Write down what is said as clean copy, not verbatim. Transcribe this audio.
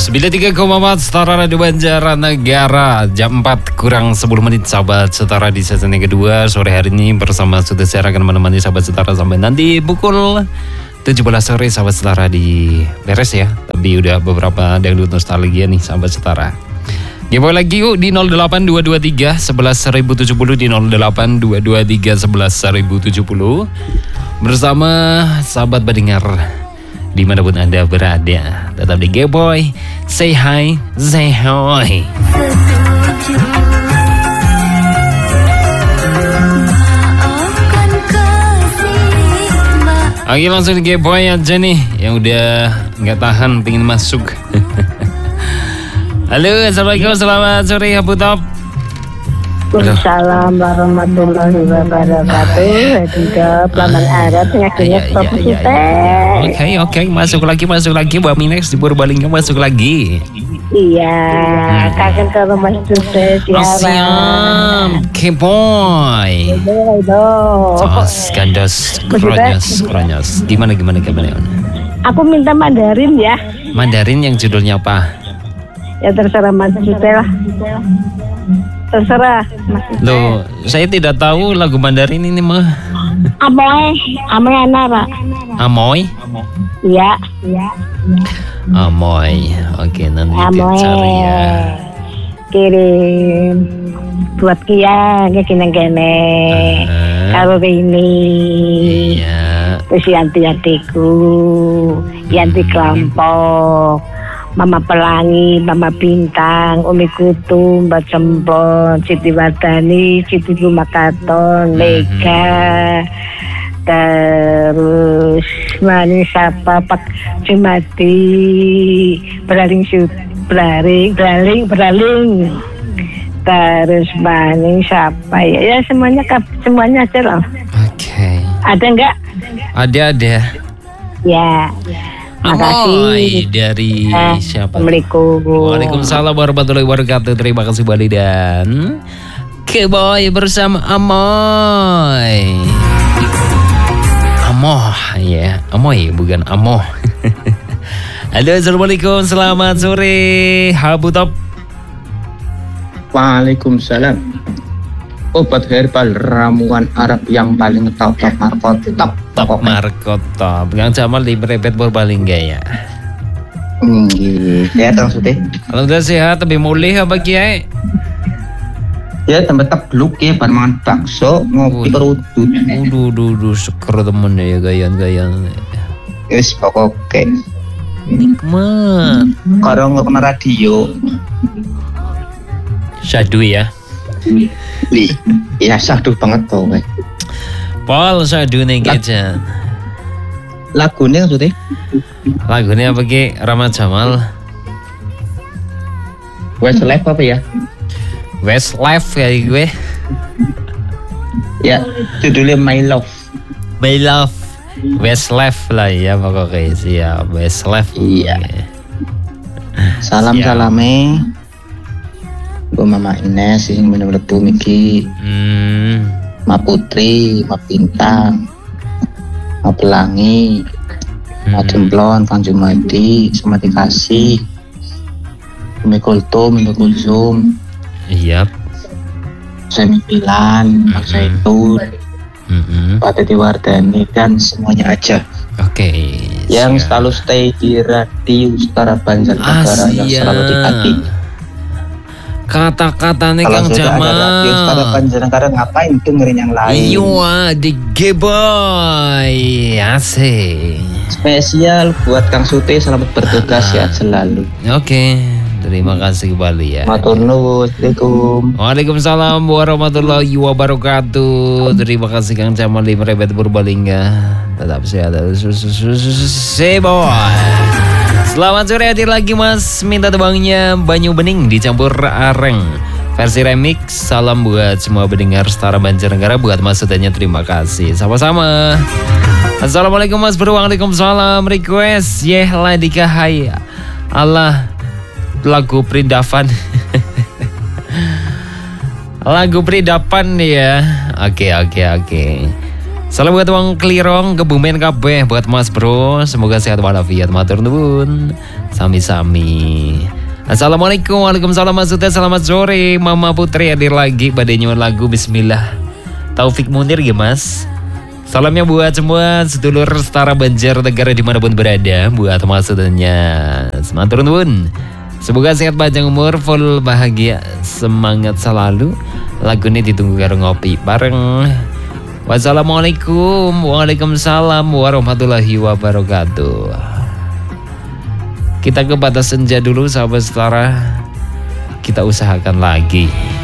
93,4 Setara Radio Banjarnegara. Jam 4 kurang 10 menit sahabat Setara di season yang kedua. Sore hari ini bersama Sudah Saya akan menemani sahabat Setara sampai nanti pukul 17 sore sahabat Setara di beres ya. Tapi udah beberapa dangdut nostalgia nih sahabat Setara. Giveaway lagi yuk di 08223 11.070 di 08223 11.070 bersama sahabat pendengar dimanapun Anda berada. Tetap di Gayboy, say hi, say hi. Oke, langsung di Gayboy aja nih yang udah nggak tahan pengen masuk. Halo, assalamualaikum, selamat sore Abu Top. Waalaikumsalam warahmatullahi wabarakatuh. Juga pelaman Arab akhirnya Oke, masuk lagi Mbak Minex di Purbalingga masuk lagi. Iya, kangen ke rumah sukses ya. Siap, K-boy. Tos, gandos, kronyos. Gimana? Aku minta Mandarin ya. Mandarin yang judulnya apa? Ya terserah Mas Sute lah. Terserah Mas Sute. Loh, saya tidak tahu lagu Mandarin ini mah. Amoy Anara. Amoy? Iya. Amoy. Oke, nanti Amoy. cari ya. Kirim buat Kia kene kalau ini. Iya. Terus Yanti-yantiku, Yanti Kelampok, Mama Pelangi, Mama Bintang, Umi Kutu, Mbak Cemplon, Siti Wardani, Siti Lumakaton, Lega, terus Manis apa Pak Cimati, Beraling, terus Manis apa ya semuanya aja loh. Oke. Ada enggak? Ada. Ya. Amoy dari siapa? Assalamualaikum. Waalaikumsalam warahmatullahi wabarakatuh. Terima kasih Bali dan K-boy bersama Amoy. Amoy bukan Amoh. Halo, assalamualaikum, selamat sore Abu Top. Waalaikumsalam. Obat herbal ramuan Arab yang paling top Marco top. Yang Jamal di Merepet Purbalingga ya. Ya terus deh. Alhamdulillah sehat, tapi mulih apa kiai? Ya tempat tebluk ya, mangan bakso, ngopi kerudut. Duh, seker temen ya gayan. Wis pokoke. Nikmat. Karo ngokna radio. Syahdu ya. Iya syahdu banget tuh. Pol syahdu nih kejan. Lagunya maksudnya? Lagunya apa ki? Rahmat Jamal. Westlife apa ya? Westlife kayak gue. Ya, judulnya My Love. Westlife lah ya pokoknya siap. Westlife. Iya. Salame. Bu Mama Ines yang bener-bener Miki. Ma Putri, Ma Bintang, Ma Pelangi, Ma Cemplon, Kang Jumadi, semua dikasih. Umi Kultum, Umi Kulsum. Iya. Semi Pilan, Mas Zaitun, Pak Titi Wardani dan semuanya aja. Oke. Yang selalu stay di radio Setara Banjarnegara yang selalu di hati. Kata-katanya Kang Jamal. Kalau sudah ada radio Setara Banjarnegara ngapain dengerin yang lain? Iya di Gayboy. Asik. Spesial buat Kang Sute, selamat bertugas sehat selalu. Oke. Terima kasih kembali ya. Matur nuwun. Assalamualaikum. Waalaikumsalam warahmatullahi wabarakatuh. Terima kasih Kang Jamal di Merepet Purbalingga. Tetap sehat. Boy. Selamat sore, hadir lagi Mas. Minta tebangnya Banyu Bening dicampur areng versi remix. Salam buat semua pendengar Setara Banjarnegara. Buat Mas Sutenya terima kasih. Sama-sama. Assalamualaikum Mas Bro. Waalaikumsalam. Request Yehla Dikahai Allah lagu Prindavan. Lagu Prindavan ya. Oke. Salam buat Wong Klirong, Kebumen kabeh buat Mas Bro. Semoga sehat walafiat, matur nuwun. Sami-sami. Assalamualaikum, waalaikumsalam maksudnya selamat sore Mama Putri hadir lagi pada nyanyian lagu Bismillah Taufik Munir ya mas. Salamnya buat semua sedulur setara Banjarnegara dimanapun berada. Buat maksudnya semangat turun. Semoga sehat panjang umur, full bahagia, semangat selalu. Lagu ini ditunggu karo ngopi bareng. Wassalamualaikum, waalaikumsalam warahmatullahi wabarakatuh. Kita ke batas senja dulu sahabat setara. Kita usahakan lagi.